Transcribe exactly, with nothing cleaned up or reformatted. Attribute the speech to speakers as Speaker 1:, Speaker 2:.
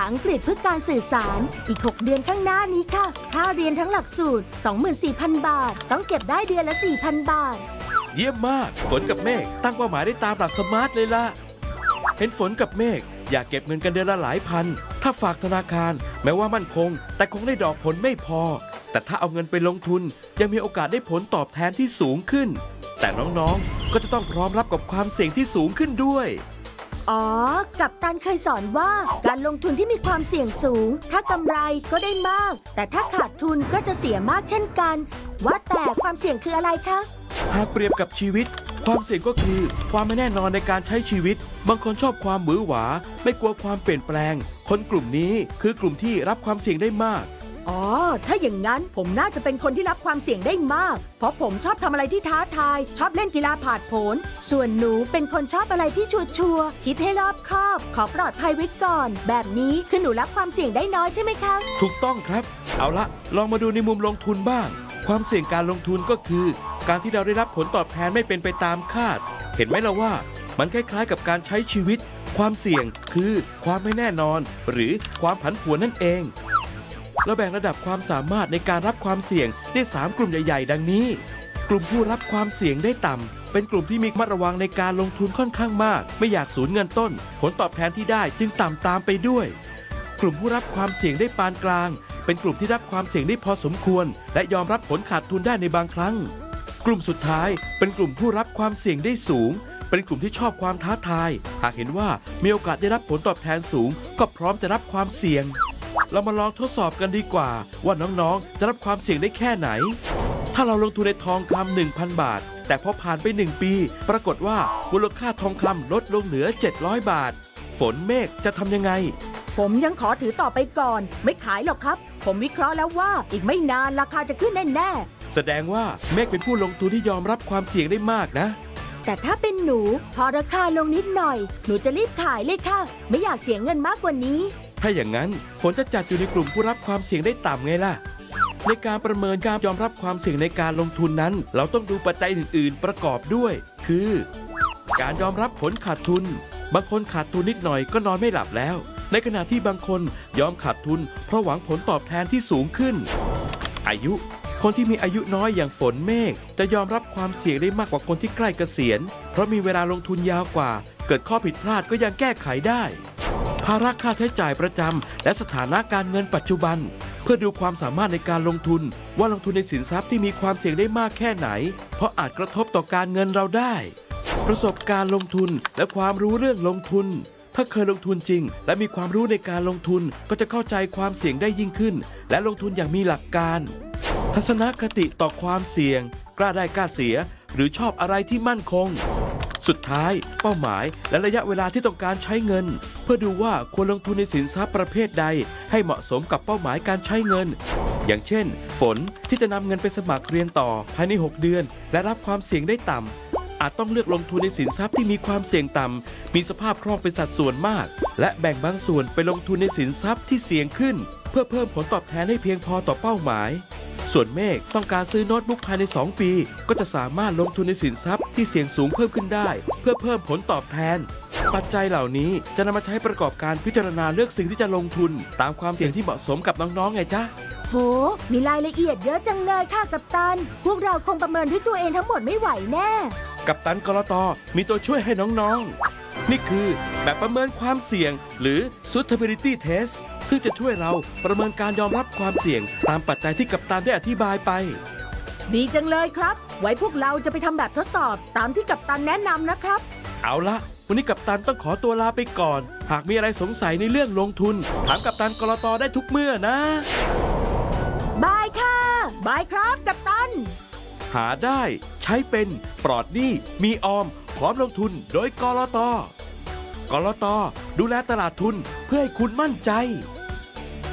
Speaker 1: อังกฤษเพื่อการสื่อสารอีกหกเดือนข้างหน้านี้ค่ะค่าเรียนทั้งหลักสูตร สองหมื่นสี่พัน บาทต้องเก็บได้เดือนละ สี่พัน บาท
Speaker 2: เยี่ยมมากฝนกับเมฆตั้งเป้าหมายได้ตามหลักสมาร์ทเลยล่ะเห็นฝนกับเมฆอยากเก็บเงินกันเดือนละหลายพันถ้าฝากธนาคารแม้ว่ามั่นคงแต่คงได้ดอกผลไม่พอแต่ถ้าเอาเงินไปลงทุนยังมีโอกาสได้ผลตอบแทนที่สูงขึ้นแต่น้องๆก็จะต้องพร้อมรับกับความเสี่ยงที่สูงขึ้นด้วย
Speaker 1: อ๋อกัปตันเคยสอนว่าการลงทุนที่มีความเสี่ยงสูงถ้ากำไรก็ได้มากแต่ถ้าขาดทุนก็จะเสียมากเช่นกันว่าแต่ความเสี่ยงคืออะไรคะ
Speaker 2: หากเปรียบกับชีวิตความเสี่ยงก็คือความไม่แน่นอนในการใช้ชีวิตบางคนชอบความหวือหวาไม่กลัวความเปลี่ยนแปลงคนกลุ่มนี้คือกลุ่มที่รับความเสี่ยงได้มาก
Speaker 1: อ๋อถ้าอย่างนั้นผมน่าจะเป็นคนที่รับความเสี่ยงได้มากเพราะผมชอบทำอะไรที่ท้าทายชอบเล่นกีฬาผาดโผนส่วนหนูเป็นคนชอบอะไรที่ชัวร์ๆคิดให้รอบคอบขอปลอดภัยไว้ก่อนแบบนี้คือหนูรับความเสี่ยงได้น้อยใช่ไหมคะ
Speaker 2: ถูกต้องครับเอาละลองมาดูในมุมลงทุนบ้างความเสี่ยงการลงทุนก็คือการที่เราได้รับผลตอบแทนไม่เป็นไปตามคาดเห็นไหมล่ะว่ามันคล้ายๆกับการใช้ชีวิตความเสี่ยงคือความไม่แน่นอนหรือความผันผวนนั่นเองเราแบ่งระดับความสามารถในการรับความเสี่ยงได้สามกลุ่มใหญ่ๆดังนี้กลุ่มผู้รับความเสี่ยงได้ต่ำเป็นกลุ่มที่มีระมัดระวังในการลงทุนค่อนข้างมากไม่อยากสูญเงินต้นผลตอบแทนที่ได้จึงต่ำตามไปด้วยกลุ่มผู้รับความเสี่ยงได้ปานกลางเป็นกลุ่มที่รับความเสี่ยงได้พอสมควรและยอมรับผลขาดทุนได้ในบางครั้งกลุ่มสุดท้ายเป็นกลุ่มผู้รับความเสี่ยงได้สูงเป็นกลุ่มที่ชอบความท้าทายหากเห็นว่ามีโอกาสได้รับผลตอบแทนสูงก็พร้อมจะรับความเสี่ยงเรามาลองทดสอบกันดีกว่าว่าน้องๆจะรับความเสี่ยงได้แค่ไหนถ้าเราลงทุนในทองคำ หนึ่งพัน บาทแต่พอผ่านไปหนึ่งปีปรากฏว่ามูลค่าทองคำลดลงเหลือเจ็ดร้อยบาทฝนเมฆจะทำยังไง
Speaker 1: ผมยังขอถือต่อไปก่อนไม่ขายหรอกครับผมวิเคราะห์แล้วว่าอีกไม่นานราคาจะขึ้นแน่
Speaker 2: ๆแสดงว่าเมฆเป็นผู้ลงทุนที่ยอมรับความเสี่ยงได้มากนะ
Speaker 1: แต่ถ้าเป็นหนูพอราคาลงนิดหน่อยหนูจะรีบขายเลยค่ะไม่อยากเสียเงินมากกว่านี้
Speaker 2: ถ้าอย่างนั้นฝนจะจัดอยู่ในกลุ่มผู้รับความเสี่ยงได้ต่ำไงล่ะในการประเมินการยอมรับความเสี่ยงในการลงทุนนั้นเราต้องดูปัจจัยอื่นๆประกอบด้วยคือการยอมรับผลขาดทุนบางคนขาดทุนนิดหน่อยก็นอนไม่หลับแล้วในขณะที่บางคนยอมขาดทุนเพราะหวังผลตอบแทนที่สูงขึ้นอายุคนที่มีอายุน้อยอย่างฝนเมฆจะยอมรับความเสี่ยงได้มากกว่าคนที่ใกล้เกษียณเพราะมีเวลาลงทุนยาวกว่าเกิดข้อผิดพลาดก็ยังแก้ไขได้ภาระค่าใช้จ่ายประจำและสถานะการเงินปัจจุบันเพื่อดูความสามารถในการลงทุนว่าลงทุนในสินทรัพย์ที่มีความเสี่ยงได้มากแค่ไหนเพราะอาจกระทบต่อการเงินเราได้ประสบการณ์ลงทุนและความรู้เรื่องลงทุนถ้าเคยลงทุนจริงและมีความรู้ในการลงทุนก็จะเข้าใจความเสี่ยงได้ยิ่งขึ้นและลงทุนอย่างมีหลักการทัศนคติต่อความเสี่ยงกล้าได้กล้าเสียหรือชอบอะไรที่มั่นคงสุดท้ายเป้าหมายและระยะเวลาที่ต้องการใช้เงินเพื่อดูว่าควรลงทุนในสินทรัพย์ประเภทใดให้เหมาะสมกับเป้าหมายการใช้เงินอย่างเช่นฝนที่จะนำเงินไปสมัครเรียนต่อภายในหกเดือนและรับความเสี่ยงได้ต่ำอาจต้องเลือกลงทุนในสินทรัพย์ที่มีความเสี่ยงต่ำมีสภาพคล่องเป็นสัดส่วนมากและแบ่งบางส่วนไปลงทุนในสินทรัพย์ที่เสี่ยงขึ้นเพื่อเพิ่มผลตอบแทนให้เพียงพอต่อเป้าหมายส่วนเมฆต้องการซื้อโน้ตบุ๊กภายในสองปีก็จะสามารถลงทุนในสินทรัพย์ที่เสี่ยงสูงเพิ่มขึ้นได้เพื่อเพิ่มผลตอบแทนปัจจัยเหล่านี้จะนำมาใช้ประกอบการพิจารณาเลือกสิ่งที่จะลงทุนตามความเสี่ยงที่เหมาะสมกับน้องๆไงจ๊ะ
Speaker 1: โหมีรายละเอียดเยอะจังเลยค่ะกัปตันพวกเราคงประเมินด้วยตัวเองทั้งหมดไม่ไหวแน่
Speaker 2: กัปตันกลต.มีตัวช่วยให้น้องๆนี่คือแบบประเมินความเสี่ยงหรือ suitability test ซึ่งจะช่วยเราประเมินการยอมรับความเสี่ยงตามปัจจัยที่กัปตันได้อธิบายไป
Speaker 1: ดีจังเลยครับไว้พวกเราจะไปทำแบบทดสอบตามที่กัปตันแนะนำนะครับ
Speaker 2: เอาละวันนี้กัปตันต้องขอตัวลาไปก่อนหากมีอะไรสงสัยในเรื่องลงทุนถามกัปตันกลต.ได้ทุกเมื่อนะ
Speaker 1: บายค่ะบายครับกัปตัน
Speaker 2: หาได้ใช้เป็นปลอดหนี้มีออมพร้อมลงทุนโดยกลต.กลต.ดูแลตลาดทุนเพื่อให้คุณมั่นใจ